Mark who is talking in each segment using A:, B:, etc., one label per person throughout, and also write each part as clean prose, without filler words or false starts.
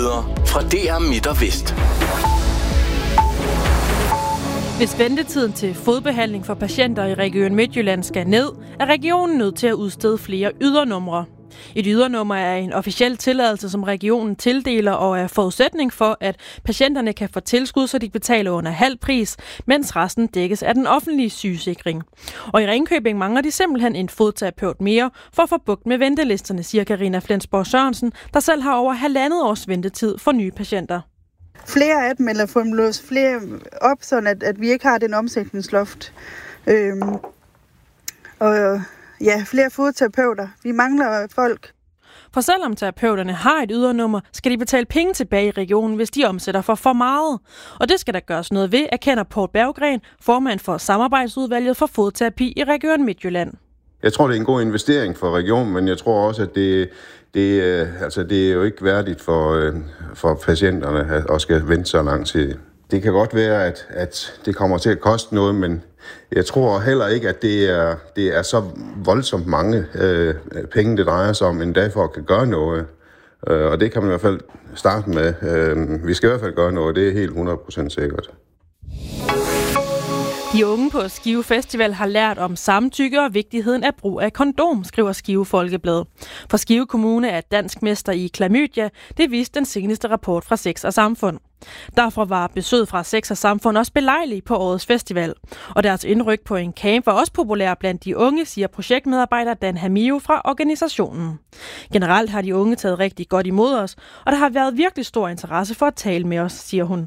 A: Nyheder fra DR Midt og Vest.
B: Hvis ventetiden til fodbehandling for patienter i Region Midtjylland skal ned, er regionen nødt til at udstede flere ydernumre. Et ydernummer er en officiel tilladelse, som regionen tildeler og er forudsætning for, at patienterne kan få tilskud, så de betaler under halv pris, mens resten dækkes af den offentlige sygesikring. Og i Ringkøbing mangler de simpelthen en fodterapeut mere for at få bugt med ventelisterne, siger Karina Flensborg Sørensen, der selv har over 1,5 års ventetid for nye patienter.
C: Flere af dem, eller få dem låst flere op, sådan at vi ikke har den omsætningsloft. Flere fodterapeuter. Vi mangler folk.
B: For selvom terapeuterne har et ydernummer, skal de betale penge tilbage i regionen, hvis de omsætter for meget. Og det skal der gøres noget ved, erkender Poul Berggren, formand for samarbejdsudvalget for fodterapi i Region Midtjylland.
D: Jeg tror, det er en god investering for regionen, men jeg tror også, at det er jo ikke værdigt for patienterne at skal vente så lang tid. Det kan godt være, at det kommer til at koste noget, men jeg tror heller ikke, at det er så voldsomt mange penge, det drejer sig om, endda for at kan gøre noget. Og det kan man i hvert fald starte med. Vi skal i hvert fald gøre noget, det er helt 100% sikkert.
B: De unge på Skive Festival har lært om samtykke og vigtigheden af brug af kondom, skriver Skive Folkeblad. For Skive Kommune er dansk mester i klamydia, det viste den seneste rapport fra Sex og Samfund. Derfor var besøget fra Sex og Samfund også belejligt på årets festival. Og deres indryk på en camp var også populær blandt de unge, siger projektmedarbejder Dan Hamio fra organisationen. Generelt har de unge taget rigtig godt imod os, og der har været virkelig stor interesse for at tale med os, siger hun.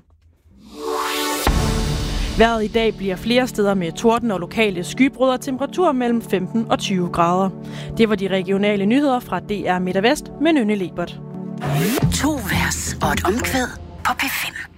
B: Vejret i dag bliver flere steder med torden og lokale skybrud og temperaturer mellem 15 og 20 grader. Det var de regionale nyheder fra DR Midt og Vest med Nynne Lebert.
E: 2 vers og et omkvæd på P5.